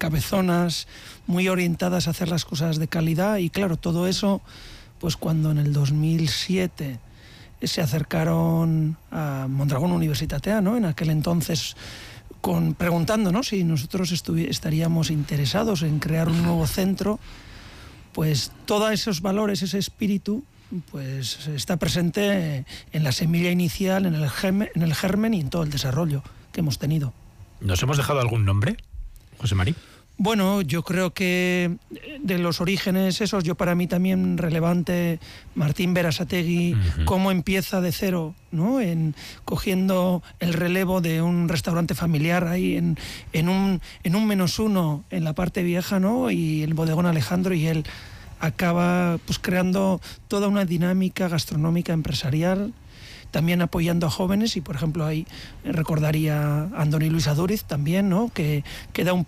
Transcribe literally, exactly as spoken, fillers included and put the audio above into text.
cabezonas, muy orientadas a hacer las cosas de calidad. Y claro, todo eso, pues cuando en el dos mil siete se acercaron a Mondragón Universitatea, ¿no? En aquel entonces, con, preguntándonos si nosotros estaríamos interesados en crear un nuevo centro, pues todos esos valores, ese espíritu, pues está presente en la semilla inicial, en el germen, en el germen y en todo el desarrollo que hemos tenido. ¿Nos hemos dejado algún nombre, José Mari? Bueno, yo creo que de los orígenes esos, yo para mí también relevante Martín Berasategui, uh-huh. cómo empieza de cero, ¿no? En cogiendo el relevo de un restaurante familiar ahí en, en un en un menos uno en la parte vieja, ¿no? Y el bodegón Alejandro, y él acaba pues creando toda una dinámica gastronómica empresarial, también apoyando a jóvenes. Y por ejemplo ahí recordaría a Andoni Luis Adúriz también, ¿no? Que, que da un